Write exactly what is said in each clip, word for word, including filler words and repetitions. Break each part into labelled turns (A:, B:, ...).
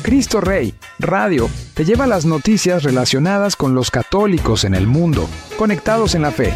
A: Cristo Rey Radio te lleva las noticias relacionadas con los católicos en el mundo, conectados en la fe.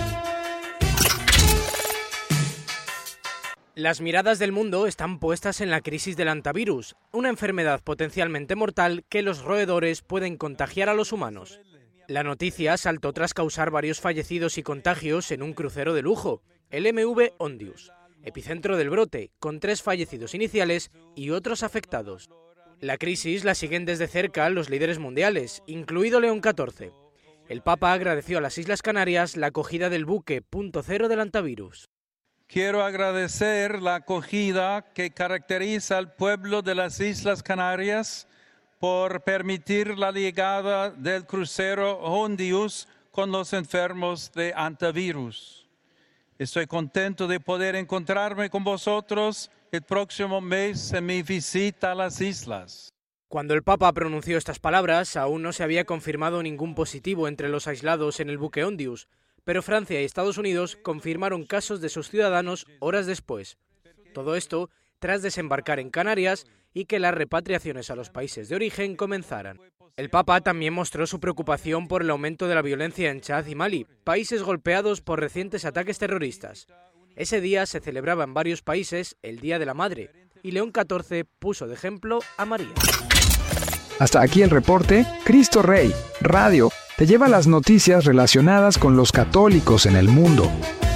B: Las miradas del mundo están puestas en la crisis del hantavirus, una enfermedad potencialmente mortal que los roedores pueden contagiar a los humanos. La noticia saltó tras causar varios fallecidos y contagios en un crucero de lujo, el M V Ondius, epicentro del brote, con tres fallecidos iniciales y otros afectados. La crisis la siguen desde cerca los líderes mundiales, incluido León catorce. El Papa agradeció a las Islas Canarias la acogida del buque punto cero del hantavirus.
C: Quiero agradecer la acogida que caracteriza al pueblo de las Islas Canarias por permitir la llegada del crucero Ondius con los enfermos de hantavirus. Estoy contento de poder encontrarme con vosotros el próximo mes en mi visita a las islas.
B: Cuando el Papa pronunció estas palabras, aún no se había confirmado ningún positivo entre los aislados en el buque Ondius, pero Francia y Estados Unidos confirmaron casos de sus ciudadanos horas después. Todo esto tras desembarcar en Canarias y que las repatriaciones a los países de origen comenzaran. El Papa también mostró su preocupación por el aumento de la violencia en Chad y Mali, países golpeados por recientes ataques terroristas. Ese día se celebraba en varios países el Día de la Madre, y León catorce puso de ejemplo a María.
A: Hasta aquí el reporte. Cristo Rey Radio te lleva las noticias relacionadas con los católicos en el mundo.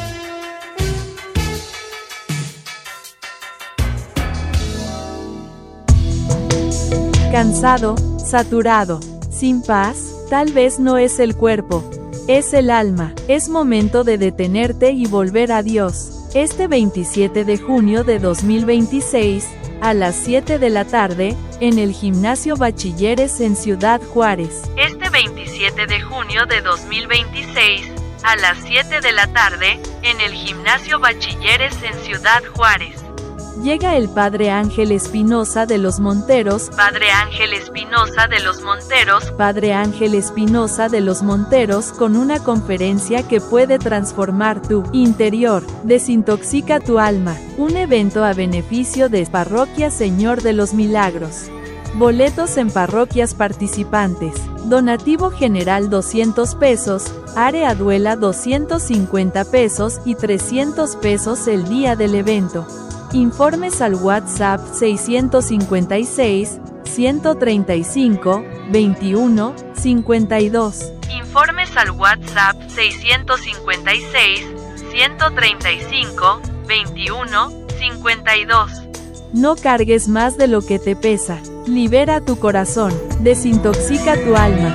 D: Cansado, saturado, sin paz, tal vez no es el cuerpo, es el alma. Es momento de detenerte y volver a Dios. Este veintisiete de junio de dos mil veintiséis, a las siete de la tarde, en el Gimnasio Bachilleres en Ciudad Juárez. Este veintisiete de junio de dos mil veintiséis, a las siete de la tarde, en el Gimnasio Bachilleres en Ciudad Juárez. Llega el Padre Ángel Espinosa de los Monteros, Padre Ángel Espinosa de los Monteros, Padre Ángel Espinosa de los Monteros con una conferencia que puede transformar tu interior, desintoxica tu alma, un evento a beneficio de Parroquia Señor de los Milagros. Boletos en parroquias participantes, donativo general doscientos pesos, área duela doscientos cincuenta pesos y trescientos pesos el día del evento. Informes al WhatsApp seiscientos cincuenta y seis, ciento treinta y cinco, veintiuno, cincuenta y dos. Informes al WhatsApp seiscientos cincuenta y seis, ciento treinta y cinco, veintiuno, cincuenta y dos. No cargues más de lo que te pesa. Libera tu corazón. Desintoxica tu alma.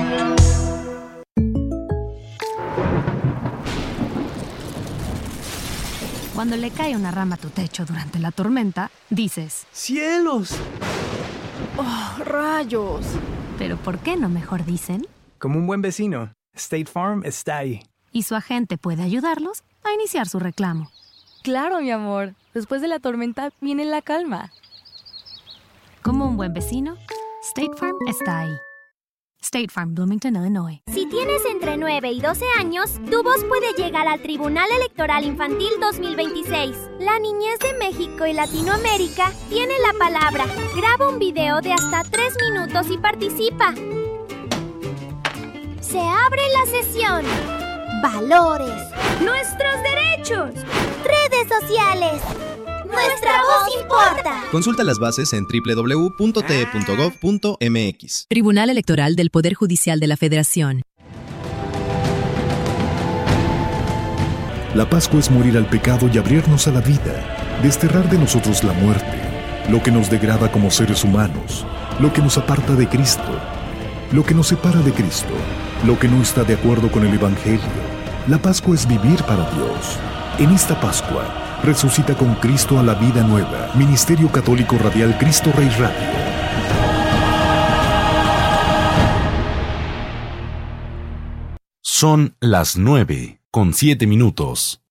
E: Cuando le cae una rama a tu techo durante la tormenta, dices:
F: ¡Cielos! ¡Oh, rayos!
E: ¿Pero por qué no mejor dicen?
F: Como un buen vecino, State Farm está ahí.
E: Y su agente puede ayudarlos a iniciar su reclamo.
G: Claro, mi amor. Después de la tormenta viene la calma.
E: Como un buen vecino, State Farm está ahí. State Farm, Bloomington, Illinois.
H: Si tienes entre nueve y doce años, tu voz puede llegar al Tribunal Electoral Infantil dos mil veintiséis. La niñez de México y Latinoamérica tiene la palabra. Graba un video de hasta tres minutos y participa. Se abre la sesión. Valores. Nuestros derechos. Redes sociales. ¡Nuestra voz importa!
I: Consulta las bases en doble u doble u doble u punto t e punto gov punto m x.
J: Tribunal Electoral del Poder Judicial de la Federación.
K: La Pascua es morir al pecado y abrirnos a la vida, desterrar de nosotros la muerte, lo que nos degrada como seres humanos, lo que nos aparta de Cristo, lo que nos separa de Cristo, lo que no está de acuerdo con el Evangelio. La Pascua es vivir para Dios. En esta Pascua, resucita con Cristo a la vida nueva. Ministerio Católico Radial Cristo Rey Radio.
L: Son las nueve con siete minutos.